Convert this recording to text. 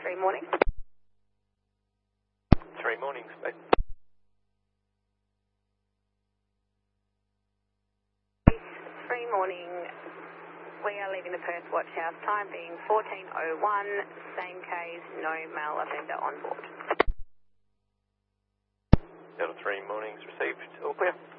3 morning. 3 mornings, mate. 3 morning. We are leaving the Perth Watch House, time being 14:01, same case, no male offender on board. Delta 3 mornings received, all clear.